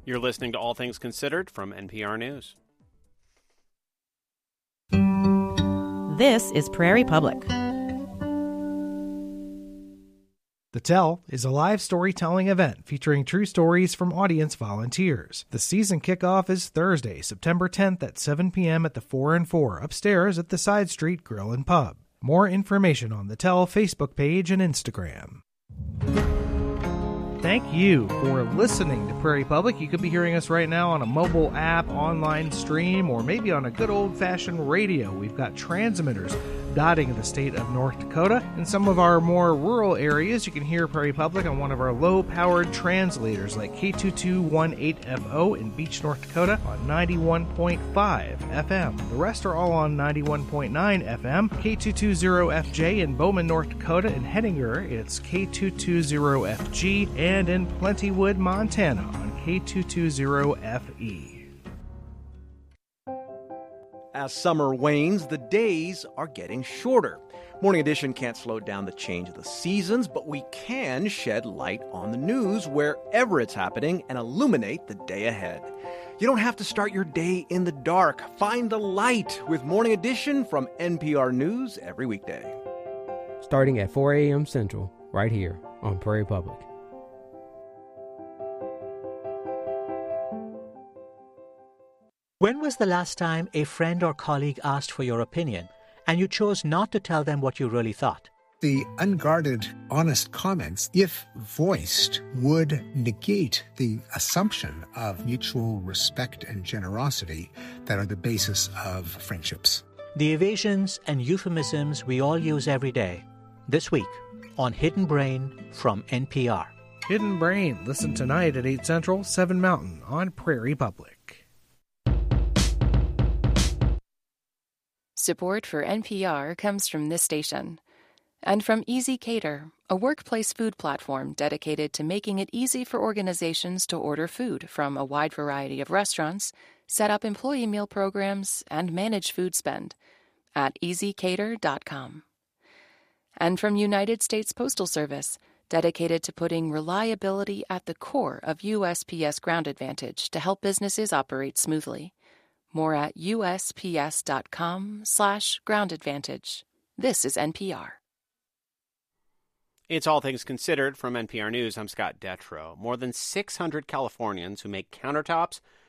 You're listening to All Things Considered from NPR News. This is Prairie Public. The Tell is a live storytelling event featuring true stories from audience volunteers. The season kickoff is Thursday, September 10th at 7 p.m. at the 4 and 4 upstairs at the Side Street Grill and Pub. More information on the Tell Facebook page and Instagram. Thank you for listening to Prairie Public. You could be hearing us right now on a mobile app, online stream, or maybe on a good old-fashioned radio. We've got transmitters dotting the state of North Dakota. In some of our more rural areas, you can hear Prairie Public on one of our low-powered translators like K2218FO in Beach, North Dakota on 91.5 FM. The rest are all on 91.9 FM. K220FJ in Bowman, North Dakota. In Hettinger, it's K220FG. And in Plentywood, Montana on K220FE. As summer wanes, the days are getting shorter. Morning Edition can't slow down the change of the seasons, but we can shed light on the news wherever it's happening and illuminate the day ahead. You don't have to start your day in the dark. Find the light with Morning Edition from NPR News every weekday. Starting at 4 a.m. Central, right here on Prairie Public. When was the last time a friend or colleague asked for your opinion, and you chose not to tell them what you really thought? The unguarded, honest comments, if voiced, would negate the assumption of mutual respect and generosity that are the basis of friendships. The evasions and euphemisms we all use every day. This week on Hidden Brain from NPR. Hidden Brain. Listen tonight at 8 Central, 7 Mountain on Prairie Public. Support for NPR comes from this station and from Easy Cater, a workplace food platform dedicated to making it easy for organizations to order food from a wide variety of restaurants, set up employee meal programs, and manage food spend at easycater.com. And from United States Postal Service, dedicated to putting reliability at the core of USPS Ground Advantage to help businesses operate smoothly. More at usps.com/groundadvantage. This is NPR. It's All Things Considered from NPR News. I'm Scott Detrow. More than 600 Californians who make countertops,